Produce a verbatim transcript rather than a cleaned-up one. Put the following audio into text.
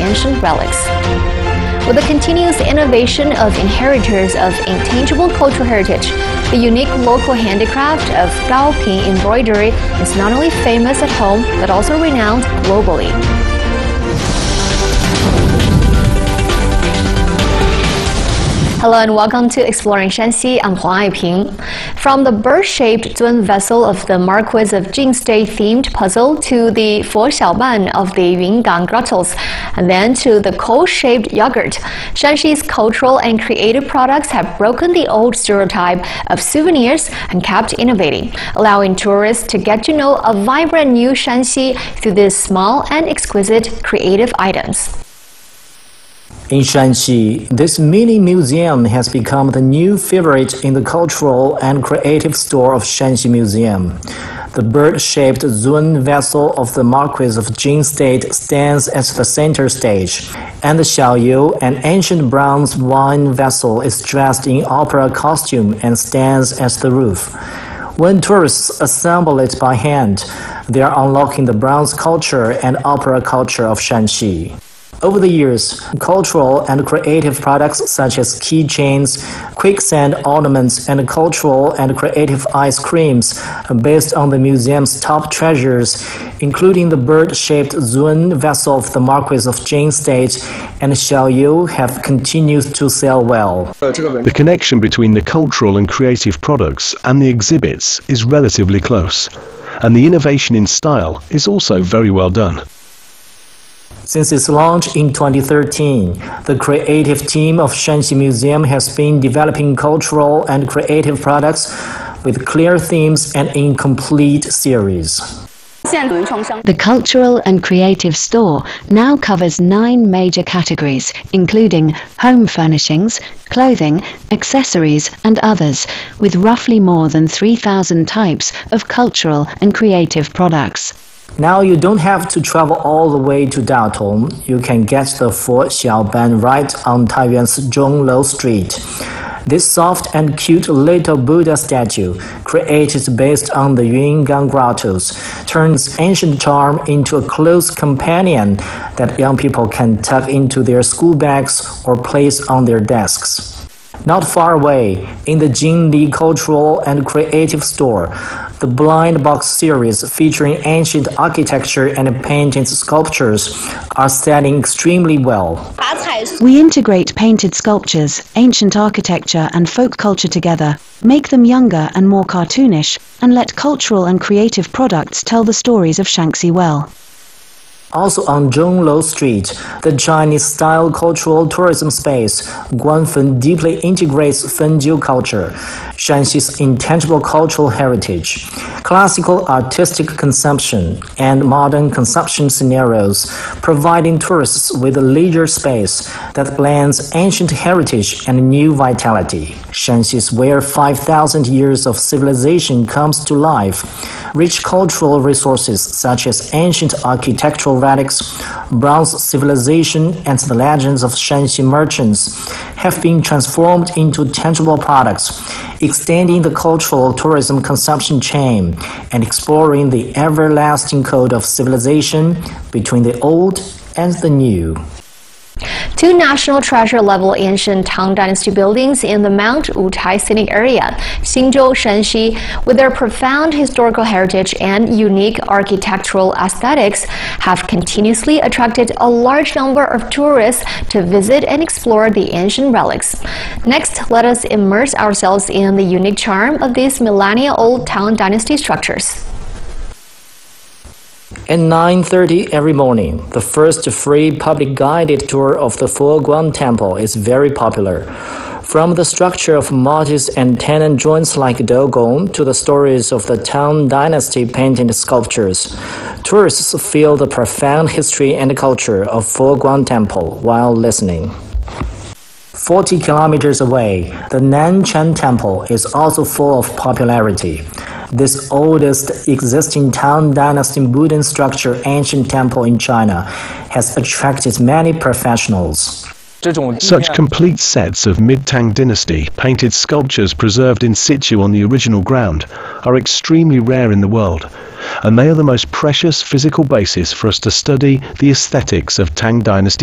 ancient relics. With the continuous innovation of inheritors of intangible cultural heritage, the unique local handicraft of Gaoping embroidery is not only famous at home, but also renowned globally. Hello and welcome to Exploring Shanxi. I'm Huang Aiping. From the bird-shaped Zun vessel of the Marquis of Jing State themed puzzle to the Fo Xiaoban of the Yungang grottos, and then to the coal-shaped yogurt, Shanxi's cultural and creative products have broken the old stereotype of souvenirs and kept innovating, allowing tourists to get to know a vibrant new Shanxi through these small and exquisite creative items. In Shanxi, this mini museum has become the new favorite in the cultural and creative store of Shanxi Museum. The bird-shaped Zun vessel of the Marquis of Jing State stands at the center stage, and the Xiaoyu, an ancient bronze wine vessel, is dressed in opera costume and stands at the roof. When tourists assemble it by hand, they are unlocking the bronze culture and opera culture of Shanxi. Over the years, cultural and creative products such as keychains, quicksand ornaments, and cultural and creative ice creams based on the museum's top treasures, including the bird-shaped Zun vessel of the Marquis of Jing State and Xiaoyu, have continued to sell well. The connection between the cultural and creative products and the exhibits is relatively close, and the innovation in style is also very well done. Since its launch in twenty thirteen, the creative team of Shanxi Museum has been developing cultural and creative products with clear themes and in complete series. The Cultural and Creative Store now covers nine major categories, including home furnishings, clothing, accessories, and others, with roughly more than three thousand types of cultural and creative products. Now you don't have to travel all the way to Datong. You can get the Fo Xiaoban right on Taiyuan's Zhonglou Street. This soft and cute little Buddha statue, created based on the Yungang grottos, turns ancient charm into a close companion that young people can tuck into their school bags or place on their desks. Not far away, in the Jingli Cultural and Creative Store, the Blind Box series featuring ancient architecture and painted sculptures are selling extremely well. We integrate painted sculptures, ancient architecture, and folk culture together, make them younger and more cartoonish, and let cultural and creative products tell the stories of Shanxi well. Also on Zhonglou Street, the Chinese-style cultural tourism space, Guanfen deeply integrates Fenjiu culture, Shanxi's intangible cultural heritage, classical artistic consumption, and modern consumption scenarios, providing tourists with a leisure space that blends ancient heritage and new vitality. Shanxi's where five thousand years of civilization comes to life. Rich cultural resources such as ancient architectural relics, bronze civilization, and the legends of Shanxi merchants have been transformed into tangible products, extending the cultural tourism consumption chain and exploring the everlasting code of civilization between the old and the new. Two National Treasure-level ancient Tang Dynasty buildings in the Mount Wutai scenic area, Xingzhou, Shanxi, with their profound historical heritage and unique architectural aesthetics, have continuously attracted a large number of tourists to visit and explore the ancient relics. Next, let us immerse ourselves in the unique charm of these millennia-old Tang Dynasty structures. At nine thirty every morning, the first free public guided tour of the Foguang Temple is very popular. From the structure of mortise and tenon joints like Dogong to the stories of the Tang Dynasty painted sculptures, tourists feel the profound history and culture of Foguang Temple while listening. forty kilometers away, the Nanchang Temple is also full of popularity. This oldest existing Tang Dynasty Buddha structure ancient temple in China has attracted many professionals. Such complete sets of mid-Tang dynasty painted sculptures preserved in situ on the original ground are extremely rare in the world, and they are the most precious physical basis for us to study the aesthetics of Tang Dynasty